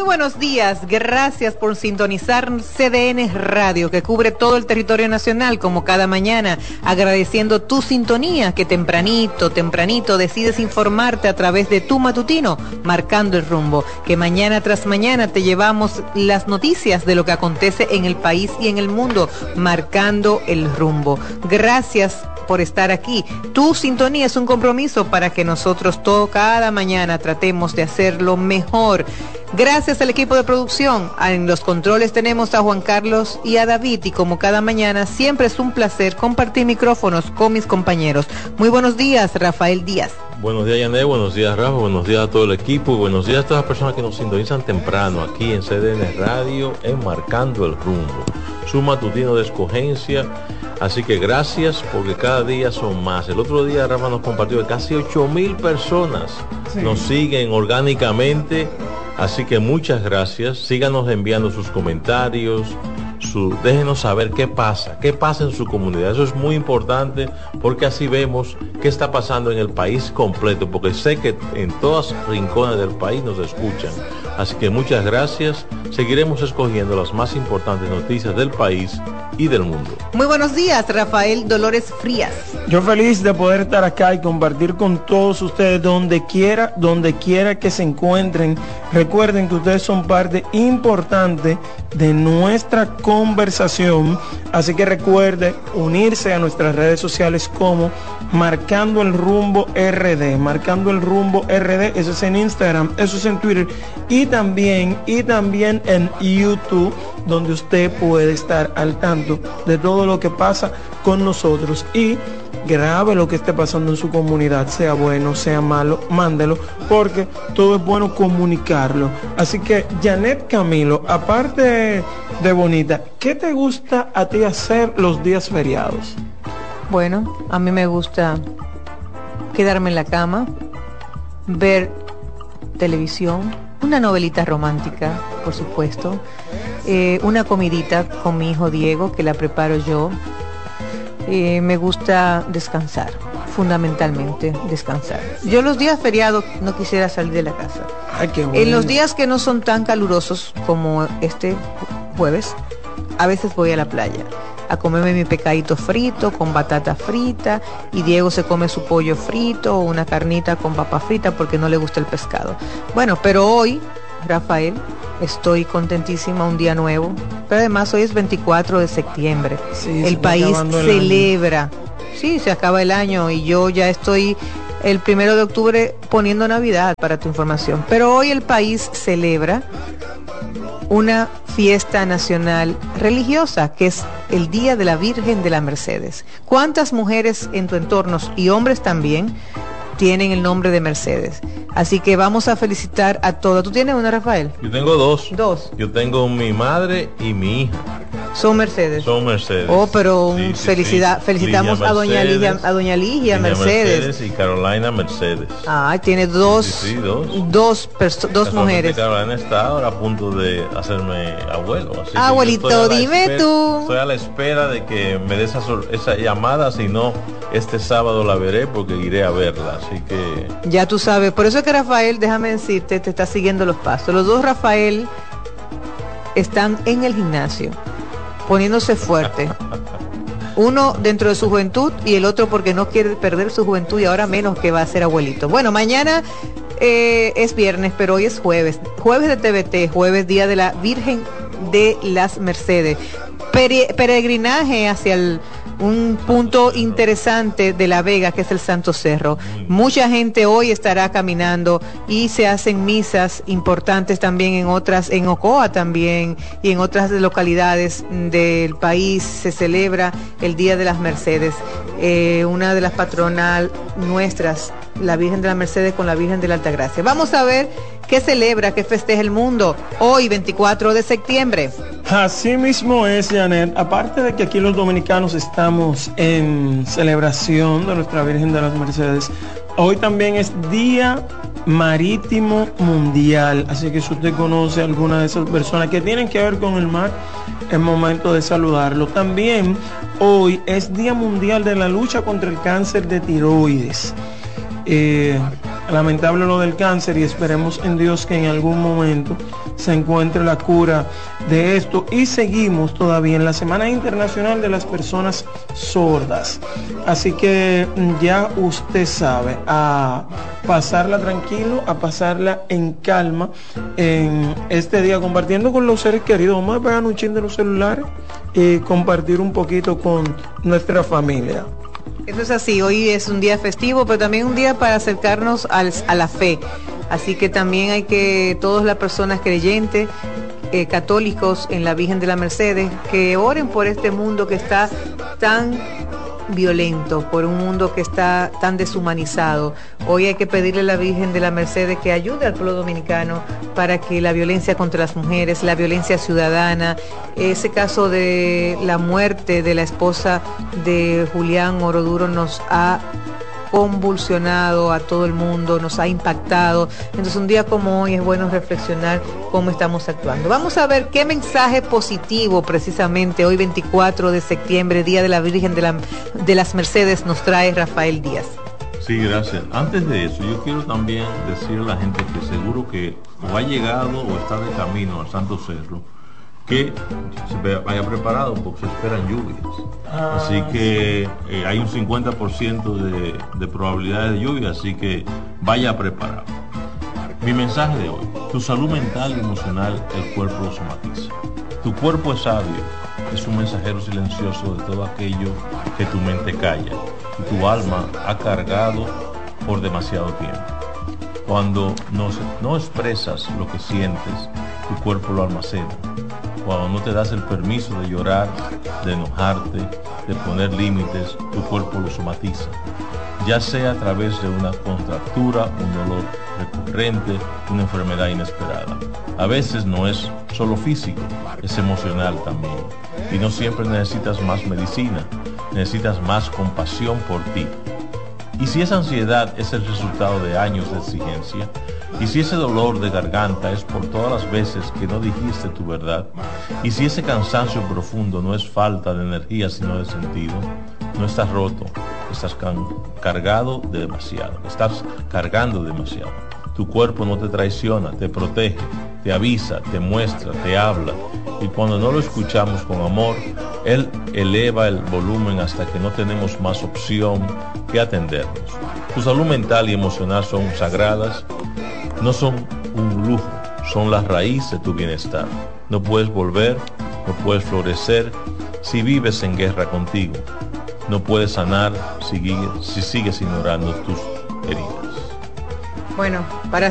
Muy buenos días, gracias por sintonizar CDN Radio, que cubre todo el territorio nacional como cada mañana, agradeciendo tu sintonía, que tempranito decides informarte a través de tu matutino, marcando el rumbo, que mañana tras mañana te llevamos las noticias de lo que acontece en el país y en el mundo, marcando el rumbo. Gracias por estar aquí. Tu sintonía es un compromiso para que nosotros cada mañana tratemos de hacerlo mejor. Gracias al equipo de producción. En los controles tenemos a Juan Carlos y a David, y como cada mañana siempre es un placer compartir micrófonos con mis compañeros. Muy buenos días, Rafael Díaz. Buenos días, Yané, buenos días, Rafa, buenos días a todo el equipo, y buenos días a todas las personas que nos sintonizan temprano aquí en CDN Radio, en Marcando el Rumbo, su matutino de escogencia. Así que gracias, porque cada día son más. El otro día Rafa nos compartió que casi 8,000 personas nos siguen orgánicamente. Así que muchas gracias. Síganos enviando sus comentarios, déjenos saber qué pasa en su comunidad. Eso es muy importante, porque así vemos qué está pasando en el país completo, porque sé que en todas rincones del país nos escuchan. Así que muchas gracias. Seguiremos escogiendo las más importantes noticias del país y del mundo. Muy buenos días, Rafael Dolores Frías. Yo feliz de poder estar acá y compartir con todos ustedes donde quiera que se encuentren. Recuerden que ustedes son parte importante de nuestra conversación, así que recuerde unirse a nuestras redes sociales como Marcando el Rumbo RD, Marcando el Rumbo RD, eso es en Instagram, eso es en Twitter y también en YouTube, donde usted puede estar al tanto de todo lo que pasa con nosotros y grabe lo que esté pasando en su comunidad, sea bueno, sea malo, mándelo, porque todo es bueno comunicarlo. Así que, Janet Camilo, aparte de bonita, ¿qué te gusta a ti hacer los días feriados? Bueno, a mí me gusta quedarme en la cama, ver televisión, una novelita romántica, por supuesto, una comidita con mi hijo Diego, que la preparo yo. Me gusta descansar, fundamentalmente descansar. Yo los días feriados no quisiera salir de la casa. Ay, qué bueno. En los días que no son tan calurosos como este jueves, a veces voy a la playa a comerme mi pescadito frito con batata frita, y Diego se come su pollo frito o una carnita con papa frita porque no le gusta el pescado. Bueno, pero hoy, Rafael, estoy contentísima, un día nuevo, pero además hoy es 24 de septiembre. Sí, el país celebra. Sí, se acaba el año y yo ya estoy el 1 de octubre poniendo Navidad, para tu información. Pero hoy el país celebra una fiesta nacional religiosa, que es el Día de la Virgen de la Mercedes. ¿Cuántas mujeres en tu entorno, y hombres también, tienen el nombre de Mercedes? Así que vamos a felicitar a todas. ¿Tú tienes una, Rafael? Yo tengo dos. Dos. Yo tengo mi madre y mi hija. Son Mercedes. Son Mercedes. Oh, pero felicitamos a doña Ligia Mercedes. Y Carolina Mercedes. Ah, tiene dos. Dos mujeres. Carolina está ahora a punto de hacerme abuelo. Así abuelito, dime tú. Estoy a la espera de que me dé esa llamada, si no, este sábado la veré, porque iré a verla. Así que ya tú sabes. Por eso es que Rafael, déjame decirte, te está siguiendo los pasos. Los dos Rafael están en el gimnasio, poniéndose fuerte. Uno dentro de su juventud y el otro porque no quiere perder su juventud, y ahora menos que va a ser abuelito. Bueno, mañana es viernes, pero hoy es jueves de TVT, jueves, Día de la Virgen de las Mercedes. Peregrinaje hacia un punto interesante de La Vega, que es el Santo Cerro. Mucha gente hoy estará caminando y se hacen misas importantes también en Ocoa también, y en otras localidades del país se celebra el Día de las Mercedes. Una de las patronas nuestras, la Virgen de la Mercedes con la Virgen de la Altagracia. Vamos a ver qué celebra, qué festeja el mundo hoy, 24 de septiembre. Así mismo es, Janet. Aparte de que aquí los dominicanos estamos en celebración de nuestra Virgen de las Mercedes, hoy también es Día Marítimo Mundial. Así que si usted conoce a alguna de esas personas que tienen que ver con el mar, es momento de saludarlo. También hoy es Día Mundial de la Lucha contra el Cáncer de Tiroides. lamentable lo del cáncer, y esperemos en Dios que en algún momento se encuentre la cura de esto. Y seguimos todavía en la Semana Internacional de las Personas Sordas, así que ya usted sabe, a pasarla tranquilo, a pasarla en calma en este día, compartiendo con los seres queridos. Vamos a pegar un chin de los celulares y compartir un poquito con nuestra familia. Eso es así, hoy es un día festivo, pero también un día para acercarnos a la fe. Así que también hay que, todas las personas creyentes, católicos en la Virgen de la Mercedes, que oren por este mundo que está tan violento, por un mundo que está tan deshumanizado. Hoy hay que pedirle a la Virgen de la Mercedes que ayude al pueblo dominicano para que la violencia contra las mujeres, la violencia ciudadana, ese caso de la muerte de la esposa de Julián Oroduro nos ha convulsionado a todo el mundo, nos ha impactado. Entonces un día como hoy es bueno reflexionar cómo estamos actuando. Vamos a ver qué mensaje positivo precisamente hoy 24 de septiembre, Día de la Virgen de las Mercedes, nos trae Rafael Díaz. Sí, gracias. Antes de eso, yo quiero también decirle a la gente que seguro que o ha llegado o está de camino al Santo Cerro, que se vaya preparado porque se esperan lluvias. Así que hay un 50% de probabilidades de lluvia, así que vaya preparado. Mi mensaje de hoy: tu salud mental y emocional, el cuerpo lo somatiza. Tu cuerpo es sabio, es un mensajero silencioso de todo aquello que tu mente calla y tu alma ha cargado por demasiado tiempo. Cuando no expresas lo que sientes, tu cuerpo lo almacena. Cuando no te das el permiso de llorar, de enojarte, de poner límites, tu cuerpo lo somatiza, ya sea a través de una contractura, un dolor recurrente, una enfermedad inesperada. A veces no es solo físico, es emocional también. Y no siempre necesitas más medicina, necesitas más compasión por ti. Y si esa ansiedad es el resultado de años de exigencia, y si ese dolor de garganta es por todas las veces que no dijiste tu verdad, y si ese cansancio profundo no es falta de energía sino de sentido, no estás roto, estás cargado de demasiado, estás cargando demasiado. Tu cuerpo no te traiciona, te protege, te avisa, te muestra, te habla, y cuando no lo escuchamos con amor, él eleva el volumen hasta que no tenemos más opción que atendernos. Tu salud mental y emocional son sagradas, no son un lujo, son la raíz de tu bienestar. No puedes volver, no puedes florecer si vives en guerra contigo. No puedes sanar si sigues ignorando tus heridas. Bueno, para